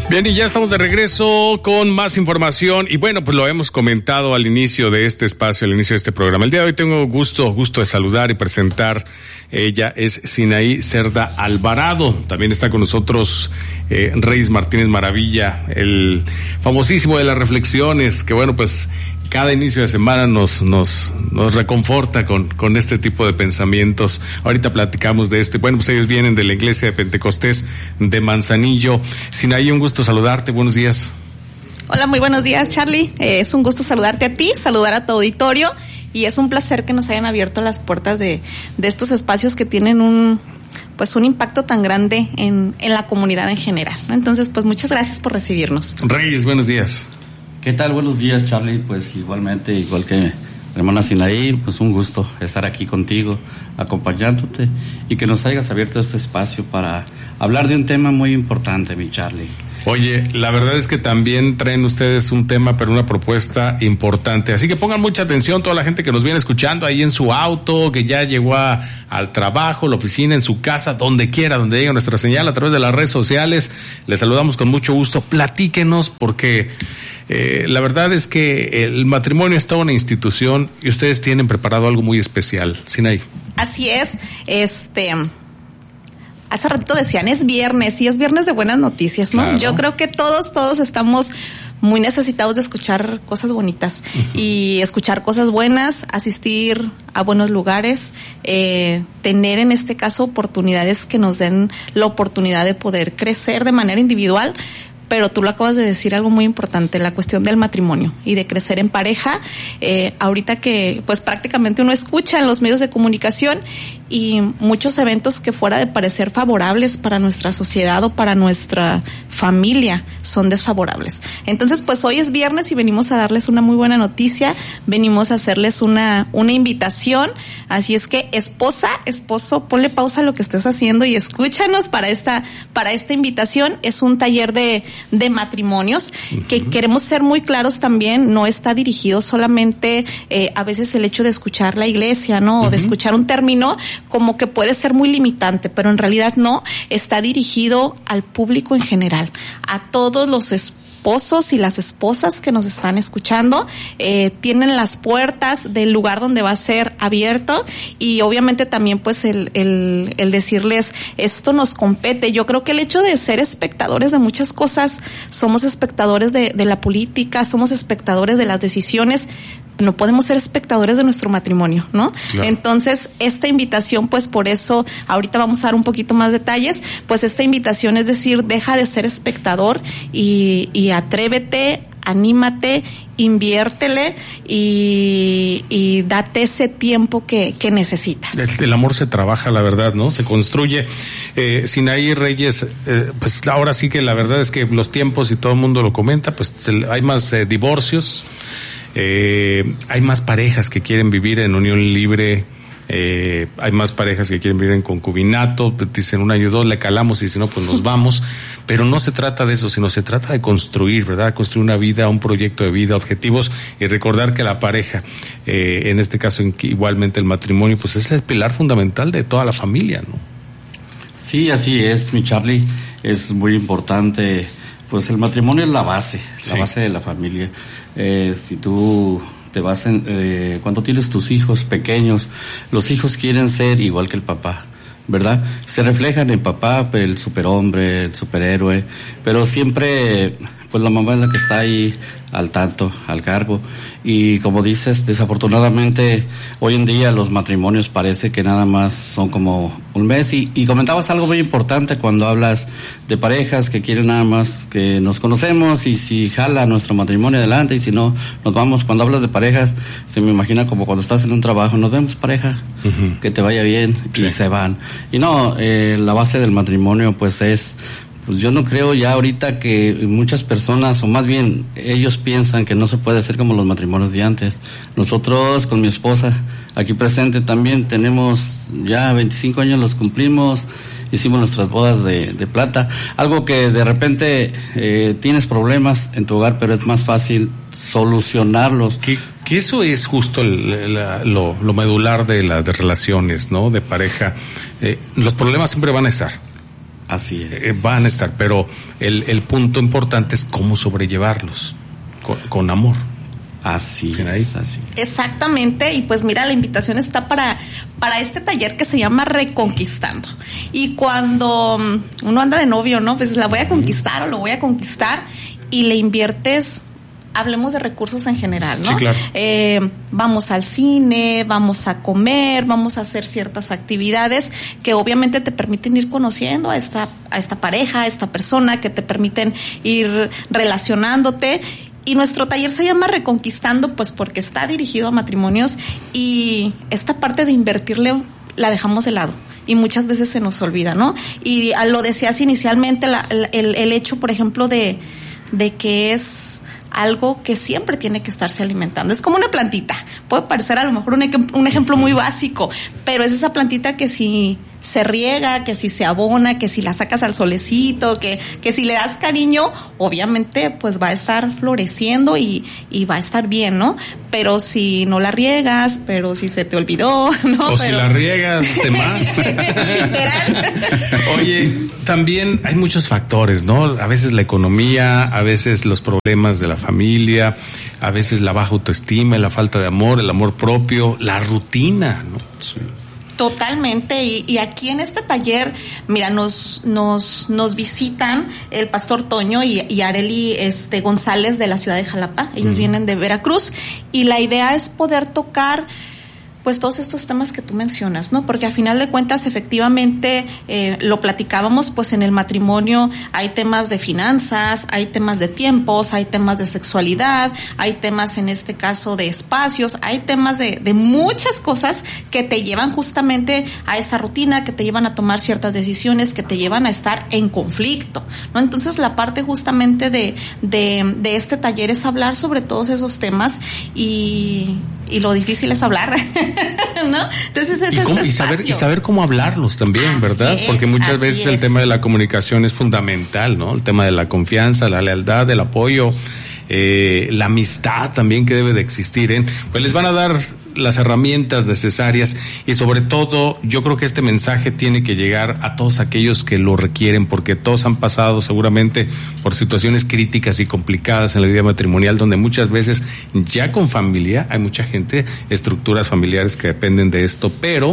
Bien, y ya estamos de regreso con más información y bueno, pues lo hemos comentado al inicio de este espacio, al inicio de este programa. El día de hoy tengo gusto de saludar y presentar. Ella es Sinaí Cerda Alvarado. También está con nosotros Reyes Martínez Maravilla, el famosísimo de las reflexiones, que bueno, pues cada inicio de semana nos reconforta con este tipo de pensamientos. Ahorita platicamos de bueno, pues ellos vienen de la Iglesia de Pentecostés de Manzanillo. Sinaí, un gusto saludarte, buenos días. Hola, muy buenos días, Charlie. Es un gusto saludarte a ti, saludar a tu auditorio, y es un placer que nos hayan abierto las puertas de estos espacios que tienen un impacto tan grande en la comunidad en general, ¿no? Entonces, pues muchas gracias por recibirnos. Reyes, buenos días. ¿Qué tal? Buenos días, Charlie. Pues igualmente, igual que mi hermana Sinaí, pues un gusto estar aquí contigo, acompañándote, y que nos hayas abierto este espacio para hablar de un tema muy importante, mi Charlie. Oye, la verdad es que también traen ustedes un tema, pero una propuesta importante. Así que pongan mucha atención toda la gente que nos viene escuchando ahí en su auto, que ya llegó al trabajo, la oficina, en su casa, donde quiera, donde llegue nuestra señal a través de las redes sociales. Les saludamos con mucho gusto. Platíquenos, porque la verdad es que el matrimonio es toda una institución y ustedes tienen preparado algo muy especial. Sinaí. Así es, hace ratito decían, es viernes, y es viernes de buenas noticias, ¿no? Claro. Yo creo que todos estamos muy necesitados de escuchar cosas bonitas, y escuchar cosas buenas, asistir a buenos lugares, tener en este caso oportunidades que nos den la oportunidad de poder crecer de manera individual. Pero tú lo acabas de decir, algo muy importante, la cuestión del matrimonio y de crecer en pareja. Ahorita que pues prácticamente uno escucha en los medios de comunicación y muchos eventos que fuera de parecer favorables para nuestra sociedad o para nuestra familia son desfavorables. Entonces, pues hoy es viernes y venimos a darles una muy buena noticia, venimos a hacerles una invitación. Así es que esposo, ponle pausa a lo que estés haciendo y escúchanos para esta invitación. Es un taller de matrimonios, que queremos ser muy claros también, no está dirigido solamente a veces el hecho de escuchar la iglesia, ¿no? O de escuchar un término, como que puede ser muy limitante, pero en realidad no, está dirigido al público en general, a todos los esposos y las esposas que nos están escuchando. Tienen las puertas del lugar donde va a ser abierto, y obviamente también pues el decirles, esto nos compete. Yo creo que el hecho de ser espectadores de muchas cosas, somos espectadores de la política, somos espectadores de las decisiones, no podemos ser espectadores de nuestro matrimonio, ¿no? Claro. Entonces, esta invitación, pues por eso, ahorita vamos a dar un poquito más detalles, pues esta invitación es decir, deja de ser espectador y atrévete, anímate, inviértele y date ese tiempo que necesitas. El amor se trabaja, la verdad, ¿no? Se construye. Sinaí, Reyes, pues ahora sí que la verdad es que los tiempos, y todo el mundo lo comenta, pues hay más divorcios. Hay más parejas que quieren vivir en unión libre, hay más parejas que quieren vivir en concubinato. Dicen 1 y 2, le calamos, y si no, pues nos vamos. Pero no se trata de eso, sino se trata de construir, ¿verdad? Construir una vida, un proyecto de vida, objetivos, y recordar que la pareja, en este caso igualmente el matrimonio, pues es el pilar fundamental de toda la familia, ¿no? Sí, así es, mi Charlie. Es muy importante, pues el matrimonio es la base de la familia. Si tú te vas cuando tienes tus hijos pequeños, los hijos quieren ser igual que el papá, ¿verdad? Se reflejan en papá, el superhombre, el superhéroe, pero siempre pues la mamá es la que está ahí al tanto, al cargo. Y como dices, desafortunadamente hoy en día los matrimonios parece que nada más son como un mes, y comentabas algo muy importante cuando hablas de parejas que quieren nada más que nos conocemos, y si jala nuestro matrimonio adelante, y si no, nos vamos. Cuando hablas de parejas, se me imagina como cuando estás en un trabajo, nos vemos pareja, que te vaya bien, sí. Y se van. Y no, la base del matrimonio pues es, pues yo no creo ya ahorita que muchas personas, o más bien ellos piensan que no se puede hacer como los matrimonios de antes. Nosotros con mi esposa aquí presente también tenemos ya 25 años, los cumplimos, hicimos nuestras bodas de plata. Algo que de repente tienes problemas en tu hogar, pero es más fácil solucionarlos. Que eso es justo lo medular de las relaciones, ¿no? De pareja. Los problemas siempre van a estar. Así es. Van a estar, pero el punto importante es cómo sobrellevarlos con amor. Así es, así. Exactamente, y pues mira, la invitación está para este taller que se llama Reconquistando. Y cuando uno anda de novio, ¿no? Pues la voy a conquistar o lo voy a conquistar, y le inviertes, hablemos de recursos en general, ¿no? Sí, claro. Vamos al cine, vamos a comer, vamos a hacer ciertas actividades que obviamente te permiten ir conociendo a esta pareja, a esta persona, que te permiten ir relacionándote. Y nuestro taller se llama Reconquistando, pues porque está dirigido a matrimonios, y esta parte de invertirle la dejamos de lado. Y muchas veces se nos olvida, ¿no? Y lo decías inicialmente, el hecho, por ejemplo, de que es algo que siempre tiene que estarse alimentando. Es como una plantita. Puede parecer a lo mejor un ejemplo muy básico, pero es esa plantita que si se riega, que si se abona, que si la sacas al solecito, que si le das cariño, obviamente pues va a estar floreciendo y va a estar bien, ¿no? Pero si no la riegas, pero si se te olvidó, ¿no? Si la riegas de más. Literal. Oye, también hay muchos factores, ¿no? A veces la economía, a veces los problemas de la familia, a veces la baja autoestima, la falta de amor, el amor propio, la rutina, ¿no? Sí. Totalmente, y aquí en este taller, mira, nos visitan el pastor Toño y Areli González de la ciudad de Jalapa. Ellos vienen de Veracruz, y la idea es poder tocar pues todos estos temas que tú mencionas, ¿no? Porque a final de cuentas, efectivamente, lo platicábamos, pues en el matrimonio hay temas de finanzas, hay temas de tiempos, hay temas de sexualidad, hay temas en este caso de espacios, hay temas de muchas cosas que te llevan justamente a esa rutina, que te llevan a tomar ciertas decisiones, que te llevan a estar en conflicto, ¿no? Entonces la parte justamente de este taller es hablar sobre todos esos temas, y lo difícil es hablar, ¿no? Entonces y saber cómo hablarlos también, ¿verdad? Porque muchas veces el tema de la comunicación es fundamental, ¿no? El tema de la confianza, la lealtad, el apoyo, la amistad también que debe de existir, pues les van a dar las herramientas necesarias, y sobre todo yo creo que este mensaje tiene que llegar a todos aquellos que lo requieren, porque todos han pasado seguramente por situaciones críticas y complicadas en la vida matrimonial, donde muchas veces ya con familia hay mucha gente, estructuras familiares que dependen de esto, pero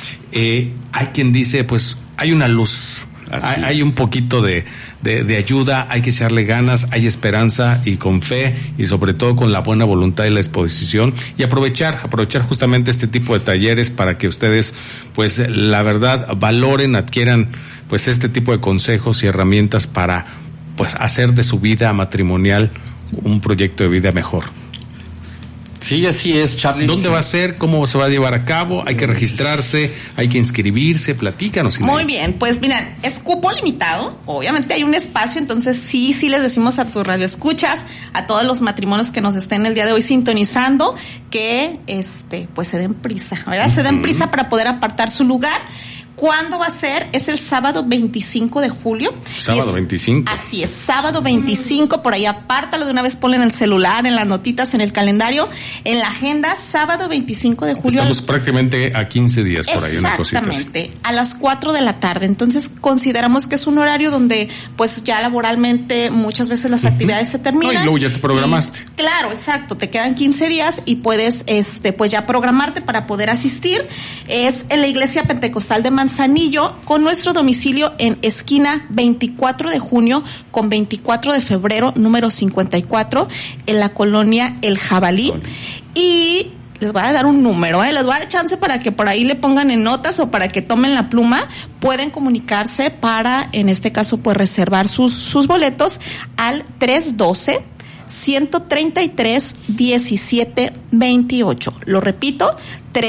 hay quien dice, pues hay una luz. Hay un poquito de ayuda, hay que echarle ganas, hay esperanza, y con fe, y sobre todo con la buena voluntad y la disposición, y aprovechar justamente este tipo de talleres para que ustedes, pues la verdad, valoren, adquieran pues este tipo de consejos y herramientas para pues hacer de su vida matrimonial un proyecto de vida mejor. Sí, así es, Charlie. ¿Dónde va a ser? ¿Cómo se va a llevar a cabo? ¿Hay que registrarse? ¿Hay que inscribirse? Platícanos. Muy bien, pues mira, es cupo limitado. Obviamente hay un espacio, entonces sí les decimos a tus radioescuchas, a todos los matrimonios que nos estén el día de hoy sintonizando, que pues se den prisa, ¿verdad? Se den prisa para poder apartar su lugar. ¿Cuándo va a ser? Es el sábado 25 de julio. Sábado 25. Así es, sábado 25, por ahí apártalo de una vez, ponle en el celular, en las notitas, en el calendario, en la agenda, sábado 25 de julio. Estamos prácticamente a 15 días por ahí, una cosita así. Exactamente, a las 4 de la tarde. Entonces consideramos que es un horario donde pues ya laboralmente muchas veces las actividades se terminan. No, y luego ya te programaste. Claro, exacto, te quedan 15 días y puedes pues ya programarte para poder asistir. Es en la Iglesia Pentecostal de Manzanillo, con nuestro domicilio en esquina 24 de junio con 24 de febrero, número 54, en la colonia El Jabalí. Y les voy a dar un número, les voy a dar chance para que por ahí le pongan en notas o para que tomen la pluma. Pueden comunicarse para, en este caso, pues reservar sus boletos al 312-133-1728. Lo repito,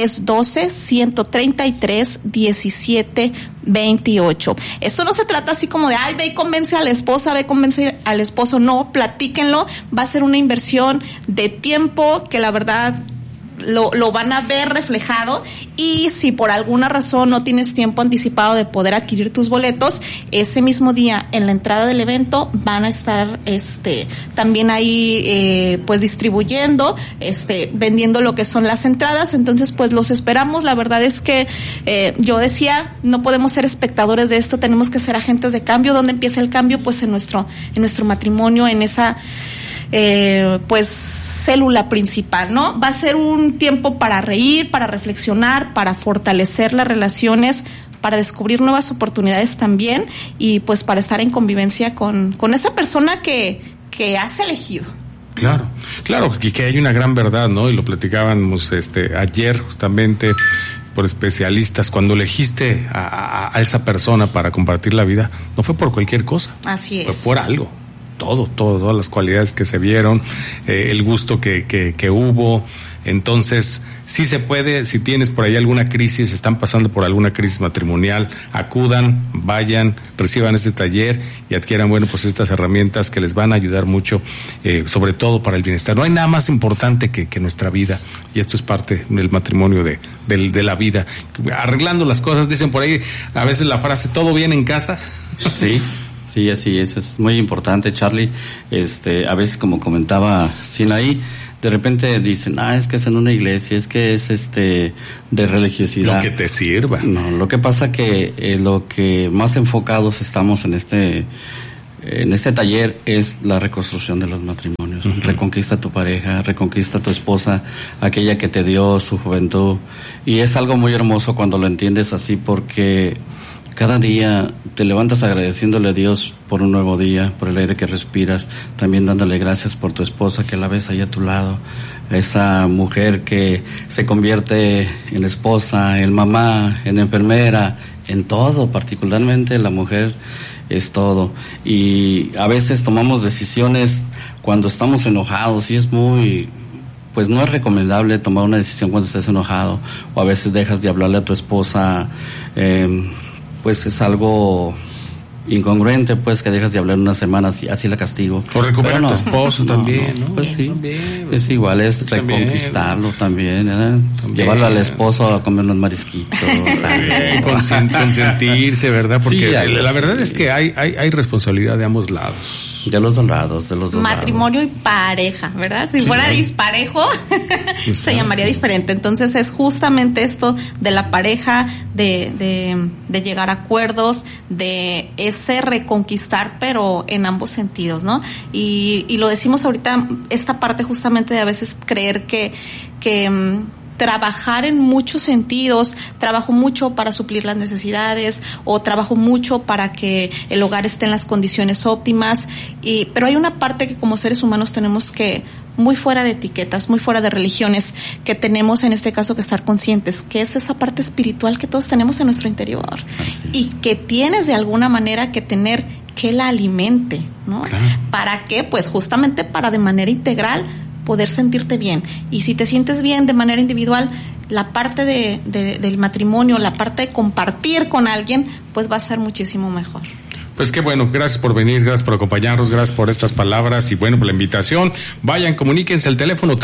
312-133-1728. Esto no se trata así como de, ay, ve y convence a la esposa, ve y convence al esposo. No, platíquenlo. Va a ser una inversión de tiempo que la verdad lo van a ver reflejado, y si por alguna razón no tienes tiempo anticipado de poder adquirir tus boletos, ese mismo día en la entrada del evento van a estar también ahí pues distribuyendo, vendiendo lo que son las entradas. Entonces pues los esperamos. La verdad es que yo decía, no podemos ser espectadores de esto, tenemos que ser agentes de cambio. ¿Dónde empieza el cambio? Pues en nuestro matrimonio, en esa pues célula principal, ¿no? Va a ser un tiempo para reír, para reflexionar, para fortalecer las relaciones, para descubrir nuevas oportunidades también, y pues para estar en convivencia con esa persona que has elegido. Claro, y que hay una gran verdad, ¿no? Y lo platicábamos ayer justamente por especialistas. Cuando elegiste a esa persona para compartir la vida, no fue por cualquier cosa. Así es. Fue por algo. Todas las cualidades que se vieron, el gusto que hubo. Entonces, sí se puede. Si tienes por ahí alguna crisis, están pasando por alguna crisis matrimonial, acudan, vayan, reciban este taller y adquieran, pues estas herramientas que les van a ayudar mucho, sobre todo para el bienestar. No hay nada más importante que nuestra vida, y esto es parte del matrimonio de la vida. Arreglando las cosas, dicen por ahí a veces la frase, ¿todo bien en casa? Sí. Sí, así es muy importante, Charlie. A veces, como comentaba Sinaí, de repente dicen, es que es en una iglesia, es que es de religiosidad. Lo que te sirva. No, lo que pasa que lo que más enfocados estamos en este taller es la reconstrucción de los matrimonios. Uh-huh. Reconquista a tu pareja, reconquista a tu esposa, aquella que te dio su juventud. Y es algo muy hermoso cuando lo entiendes así, porque cada día te levantas agradeciéndole a Dios por un nuevo día, por el aire que respiras, también dándole gracias por tu esposa que la ves ahí a tu lado, esa mujer que se convierte en esposa, en mamá, en enfermera, en todo. Particularmente la mujer es todo. Y a veces tomamos decisiones cuando estamos enojados, y es pues no es recomendable tomar una decisión cuando estés enojado, o a veces dejas de hablarle a tu esposa, pues es algo incongruente, pues, que dejas de hablar unas semanas y así la castigo. O recuperar a tu esposo también, ¿no? Pues sí, también, es igual, es reconquistarlo también, ¿eh? Llevarlo al esposo a comer unos marisquitos. Consentirse, ¿verdad? Porque sí, la verdad es que hay responsabilidad de ambos lados. De los dos lados, Matrimonio y pareja, ¿verdad? Si fuera disparejo, se llamaría diferente. Entonces es justamente esto de la pareja, de llegar a acuerdos, de ese reconquistar, pero en ambos sentidos, ¿no? Y lo decimos ahorita, esta parte justamente de a veces creer que trabajar en muchos sentidos, trabajo mucho para suplir las necesidades, o trabajo mucho para que el hogar esté en las condiciones óptimas, pero hay una parte que como seres humanos tenemos que, muy fuera de etiquetas, muy fuera de religiones, que tenemos en este caso que estar conscientes, que es esa parte espiritual que todos tenemos en nuestro interior, y que tienes de alguna manera que tener que la alimente, ¿no? Claro. ¿Para qué? Pues justamente para de manera integral poder sentirte bien. Y si te sientes bien de manera individual, la parte del matrimonio, la parte de compartir con alguien, pues va a ser muchísimo mejor. Pues qué bueno, gracias por venir, gracias por acompañarnos, gracias por estas palabras y por la invitación. Vayan, comuníquense al teléfono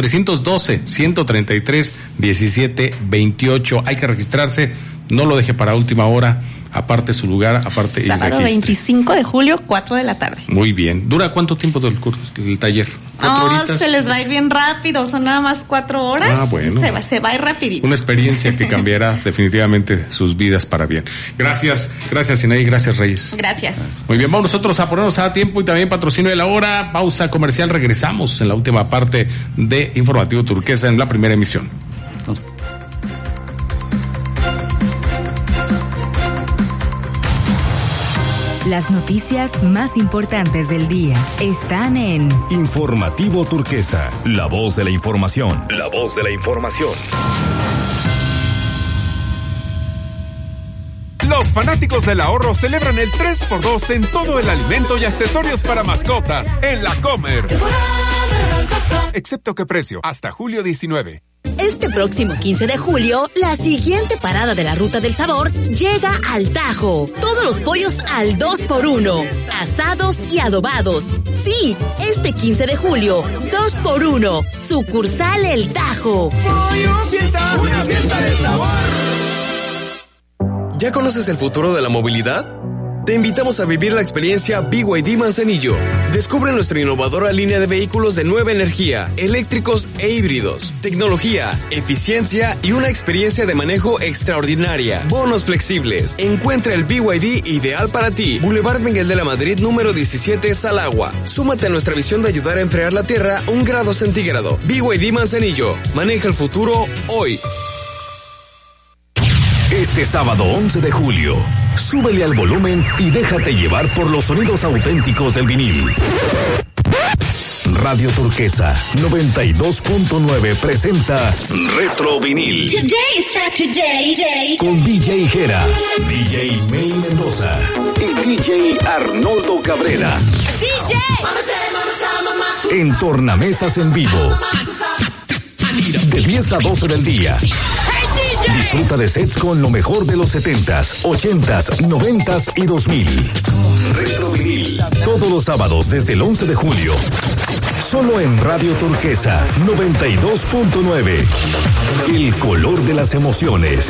312-133-1728. Hay que registrarse, no lo deje para última hora. Aparte su lugar, aparte sábado 25 de julio, 4 de la tarde. Muy bien. ¿Dura cuánto tiempo el curso, el taller? 4 horitas. Se les va a ir bien rápido, son nada más 4 horas. Bueno. Se va a ir rapidito. Una experiencia que cambiará definitivamente sus vidas para bien. Gracias Sinaí, gracias Reyes. Gracias. Muy bien, vamos nosotros a ponernos a tiempo y también patrocinio de la hora. Pausa comercial, regresamos en la última parte de Informativo Turquesa en la primera emisión. Las noticias más importantes del día están en Informativo Turquesa, la voz de la información. La voz de la información. Los fanáticos del ahorro celebran el 3x2 en todo el alimento y accesorios para mascotas en La Comer. Excepto qué precio, hasta julio 19. Este próximo 15 de julio, la siguiente parada de la Ruta del Sabor llega al Tajo. Todos los pollos al 2x1, asados y adobados. Sí, este 15 de julio, 2x1, sucursal El Tajo. Pollo Fiesta, una fiesta de sabor. ¿Ya conoces el futuro de la movilidad? Te invitamos a vivir la experiencia BYD Manzanillo. Descubre nuestra innovadora línea de vehículos de nueva energía, eléctricos e híbridos. Tecnología, eficiencia y una experiencia de manejo extraordinaria. Bonos flexibles. Encuentra el BYD ideal para ti. Boulevard Miguel de la Madrid, número 17, Salagua. Súmate a nuestra visión de ayudar a enfriar la Tierra 1 grado centígrado. BYD Manzanillo. Maneja el futuro hoy. Este sábado 11 de julio, súbele al volumen y déjate llevar por los sonidos auténticos del vinil. Radio Turquesa 92.9 presenta Retro Vinil. Today is Saturday, day. Con DJ Jera, DJ May Mendoza y DJ Arnoldo Cabrera. DJ. En tornamesas en vivo. De 10 a 12 del día. Disfruta de sets con lo mejor de los 70s, 80s, 90s y 2000. Retro Vinil. Todos los sábados desde el 11 de julio. Solo en Radio Turquesa 92.9. El color de las emociones.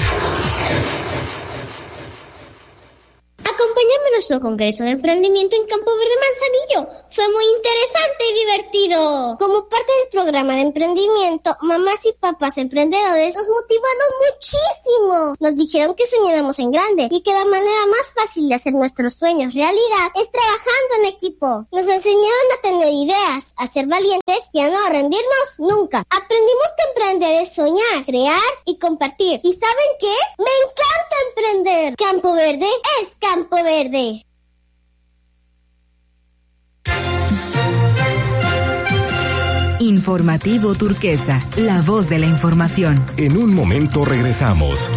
Acompáñame a nuestro Congreso de Emprendimiento en Campo Verde Manzanillo. Fue muy interesante y divertido. Como parte del programa de emprendimiento, mamás y papás emprendedores nos motivaron muchísimo. Nos dijeron que soñáramos en grande y que la manera más fácil de hacer nuestros sueños realidad es trabajando en equipo. Nos enseñaron a tener ideas, a ser valientes y a no rendirnos nunca. Aprendimos que emprender es soñar, crear y compartir. ¿Y saben qué? ¡Me encanta emprender! Campo Verde es Campo Verde. Informativo Turquesa, la voz de la información. En un momento regresamos.